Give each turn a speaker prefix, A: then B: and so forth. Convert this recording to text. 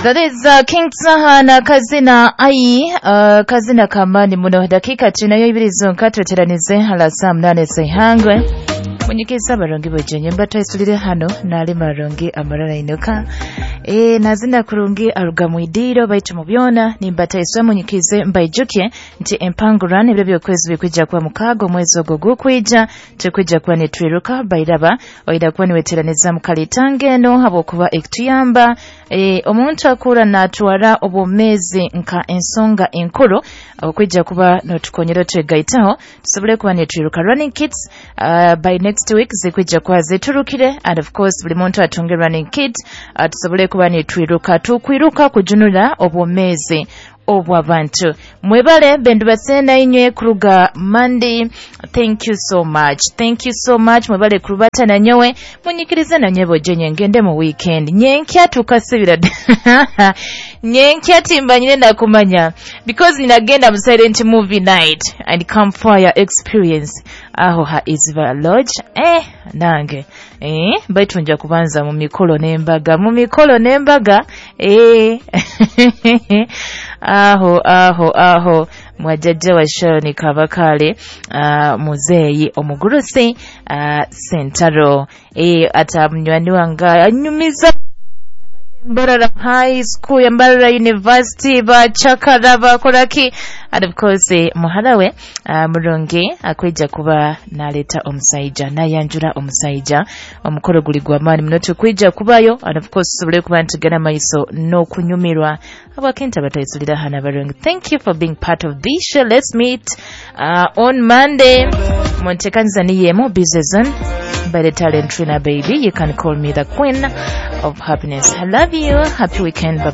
A: That is King Zahana Kazina Ai Kazina Kamani muno dakika tunayo ibiri zonka tuteranize hala saa 8 z'ihangwe munyikisa barongi bojenye mbata isulire hano nali marongi amarara inoka nazina kurungi arugamwidiro baitu mubyona nimbata iswa munyikize mbayijuke nti empangurane ibyo byokwezi bikwijja kwa mukago mwezi ogwo kwija tukwijja kwa netwiruka bayiraba oyida kwa niweteraniza mukalitange no habo kuba ektuyamba omuntu akura natwara obumezi nka ensonga enkuru okwijja kuba notukonyero twegaitaho tusobole kuba netwiruka running kits by next week zikwijja kwa ziturukire and of course buli muntu atunge running kit tusobole kuba netwiruka tukwiruka kujunula obumezi obw'abantu mwebale bendu basena inywe kuruga Monday. Thank you so much mwebale kurubata na nyowe munyikirize na nyebo jenye ngende mu weekend nyenkya tukasibira nyenkya timbanyire ndakumanya because ninagenda mu silent movie night and campfire experience aho ha Isva Lodge nange baitu nja kubanza mu mikolo n'embaga aho mwajajja wa Sharon Kabakale muzeyi omugurusi Sentaro ata mnywani wanga anyumiza Mbarara High School ya Mbarara University bachakara bakoraki and of course muhalawe mulonge akweja kuba naleta omusaija nayanjura omusaija omukoro guli gwamani mnoto kweja kubayo and of course sobole kuba ntugana maiso no kunyumirwa abakenta batayisulira hana balonge. Thank you for being part of this show. Let's meet on Monday. Montekanza niyemo Bizezon by the talent Trina Baby. You can call me the queen of happiness. I love you. Happy weekend. Bye.